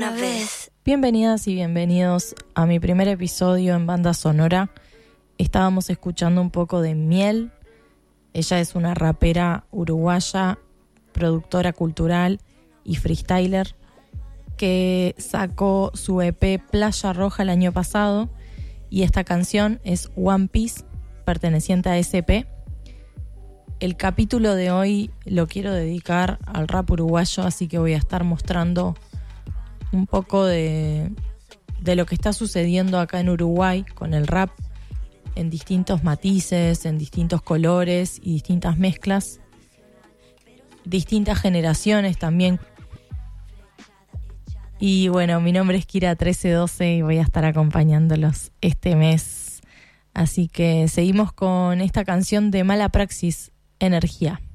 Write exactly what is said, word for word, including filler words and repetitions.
una vez. Bienvenidas y bienvenidos a mi primer episodio en Banda Sonora. Estábamos escuchando un poco de Miel. Ella es una rapera uruguaya, productora cultural y freestyler que sacó su E P Playa Roja el año pasado y esta canción es One Piece, perteneciente a ese E P. El capítulo de hoy lo quiero dedicar al rap uruguayo, así que voy a estar mostrando un poco de, de lo que está sucediendo acá en Uruguay con el rap en distintos matices, en distintos colores y distintas mezclas, distintas generaciones también. Y bueno, mi nombre es Kira trece doce y voy a estar acompañándolos este mes. Así que seguimos con esta canción de Mala Praxis, Energía.